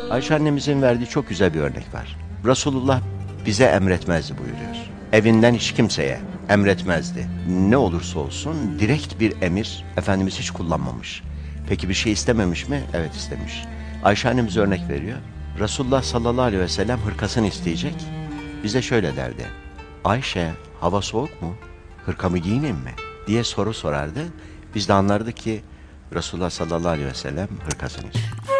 Ayşe annemizin verdiği çok güzel bir örnek var. Resulullah bize emretmezdi buyuruyor. Evinden hiç kimseye emretmezdi. Ne olursa olsun direkt bir emir Efendimiz hiç kullanmamış. Peki bir şey istememiş mi? Evet istemiş. Ayşe annemiz örnek veriyor. Resulullah sallallahu aleyhi ve sellem hırkasını isteyecek. Bize şöyle derdi. Ayşe, hava soğuk mu? Hırkamı giyineyim mi? Diye soru sorardı. Biz de anlardık ki Resulullah sallallahu aleyhi ve sellem hırkasını istiyor.